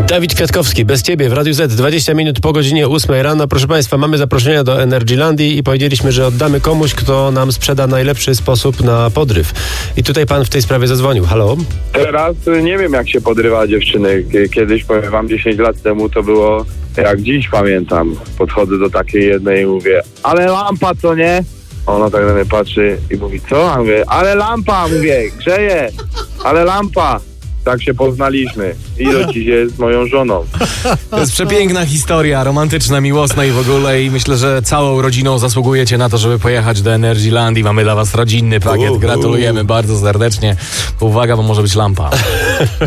Dawid Kwiatkowski, bez ciebie w Radiu Z, 20 minut po godzinie 8 rano. Proszę Państwa, mamy zaproszenia do Energylandii i powiedzieliśmy, że oddamy komuś, kto nam sprzeda najlepszy sposób na podryw. I tutaj pan w tej sprawie zadzwonił. Halo? Teraz nie wiem, jak się podrywa dziewczyny. Kiedyś, powiem wam, 10 lat temu to było jak dziś pamiętam. Podchodzę do takiej jednej i mówię, ale lampa, co nie? Ona tak na mnie patrzy i mówi, co? A mówię, ale lampa, mówię, grzeje, ale lampa. Tak się poznaliśmy. I do dziś jest moją żoną. To jest przepiękna historia, romantyczna, miłosna i w ogóle. I myślę, że całą rodziną zasługujecie na to, żeby pojechać do Energylandii. Mamy dla was rodzinny pakiet. Gratulujemy bardzo serdecznie. Uwaga, bo może być lampa.